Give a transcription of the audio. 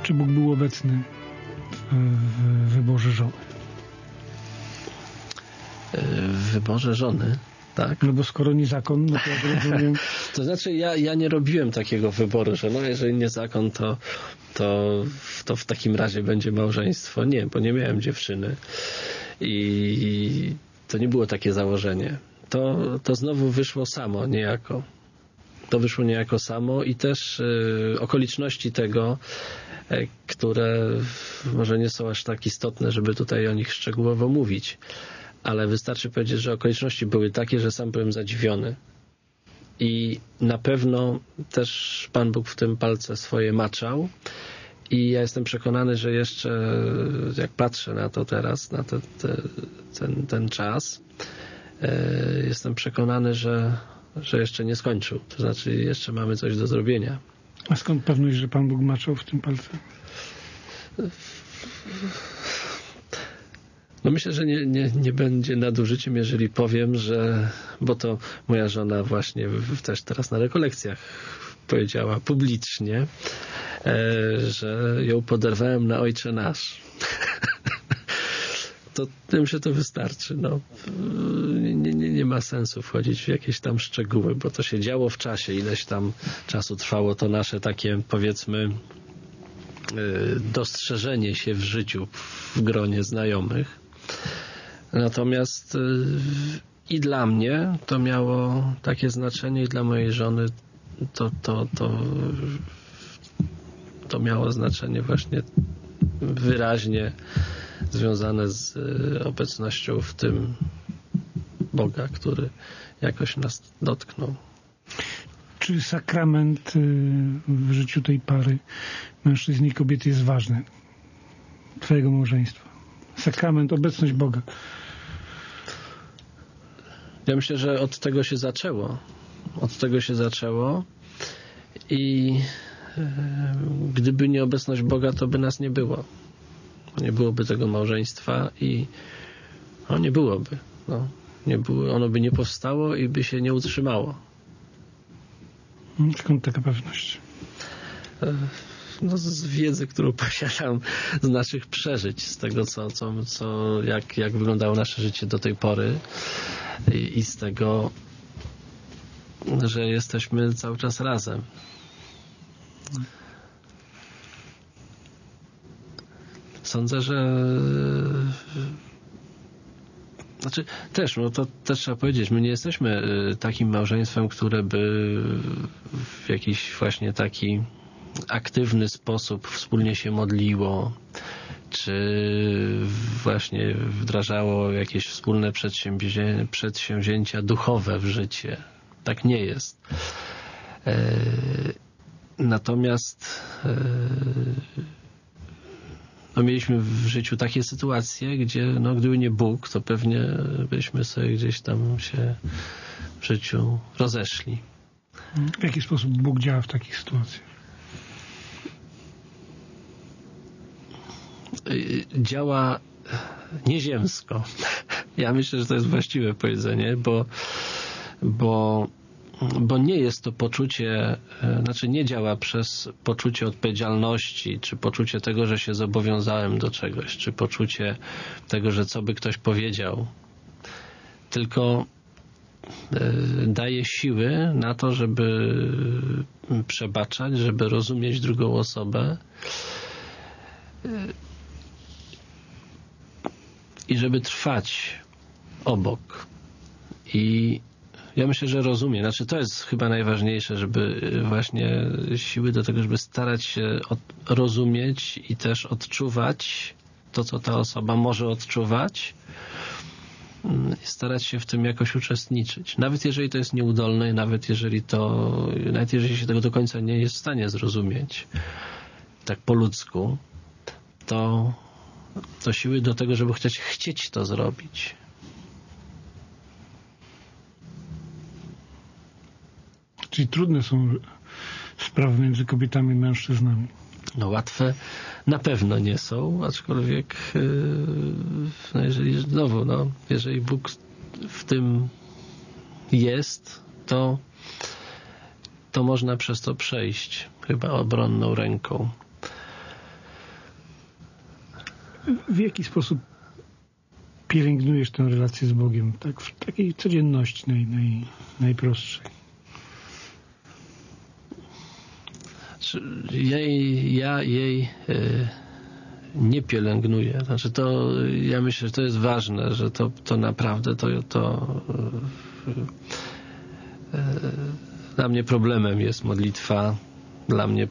Czy Bóg był obecny w wyborze żony? W wyborze żony, tak? No bo skoro nie zakon, no to jak rozumiem... To znaczy ja nie robiłem takiego wyboru, że no jeżeli nie zakon, to w takim razie będzie małżeństwo. Nie, bo nie miałem dziewczyny i to nie było takie założenie. To znowu wyszło samo niejako. To wyszło niejako samo i też okoliczności tego, które może nie są aż tak istotne, żeby tutaj o nich szczegółowo mówić, ale wystarczy powiedzieć, że okoliczności były takie, że sam byłem zadziwiony. I na pewno też Pan Bóg w tym palce swoje maczał. I ja jestem przekonany, że jeszcze jak patrzę na to teraz, na ten czas, jestem przekonany, że jeszcze nie skończył. To znaczy jeszcze mamy coś do zrobienia. A skąd pewność, że Pan Bóg maczał w tym palce? No myślę, że nie będzie nadużyciem, jeżeli powiem, że, bo to moja żona właśnie też teraz na rekolekcjach powiedziała publicznie, że ją poderwałem na Ojcze Nasz. To tym się to wystarczy. No. Nie ma sensu wchodzić w jakieś tam szczegóły, bo to się działo w czasie, ileś tam czasu trwało to nasze takie, powiedzmy, dostrzeżenie się w życiu w gronie znajomych. Natomiast i dla mnie to miało takie znaczenie i dla mojej żony to miało znaczenie właśnie wyraźnie związane z obecnością w tym Boga, który jakoś nas dotknął. Czy sakrament w życiu tej pary mężczyzny i kobiety jest ważny? Twojego małżeństwa. Sakrament, obecność Boga. Ja myślę, że od tego się zaczęło. Od tego się zaczęło i gdyby nie obecność Boga, to by nas nie było. Nie byłoby tego małżeństwa i nie byłoby. Ono by nie powstało i by się nie utrzymało. Skąd taka pewność? Z wiedzy, którą posiadam, z naszych przeżyć, z tego, jak wyglądało nasze życie do tej pory i z tego, że jesteśmy cały czas razem. Sądzę, że to też trzeba powiedzieć, my nie jesteśmy takim małżeństwem, które by w jakiś właśnie taki aktywny sposób wspólnie się modliło, czy właśnie wdrażało jakieś wspólne przedsięwzięcia duchowe w życie. Tak nie jest. Natomiast mieliśmy w życiu takie sytuacje, gdzie gdyby nie Bóg, to pewnie byśmy sobie gdzieś tam się w życiu rozeszli. W jaki sposób Bóg działa w takich sytuacjach? Działa nieziemsko. Ja myślę, że to jest właściwe powiedzenie, bo nie jest to poczucie, nie działa przez poczucie odpowiedzialności, czy poczucie tego, że się zobowiązałem do czegoś, czy poczucie tego, że co by ktoś powiedział. Tylko daje siły na to, żeby przebaczać, żeby rozumieć drugą osobę i żeby trwać obok. I ja myślę, że rozumie. To jest chyba najważniejsze, żeby właśnie siły do tego, żeby starać się rozumieć i też odczuwać to, co ta osoba może odczuwać i starać się w tym jakoś uczestniczyć. Nawet jeżeli to jest nieudolne, nawet jeżeli się tego do końca nie jest w stanie zrozumieć tak po ludzku, to siły do tego, żeby chcieć to zrobić. Czyli trudne są sprawy między kobietami i mężczyznami. Łatwe na pewno nie są, aczkolwiek jeżeli Bóg w tym jest, to można przez to przejść chyba obronną ręką. w jaki sposób pielęgnujesz tę relację z Bogiem, tak w takiej codzienności najprostszej? Ja jej nie pielęgnuję. Znaczy ja myślę, że to jest ważne, że to naprawdę dla mnie problemem jest modlitwa, dla mnie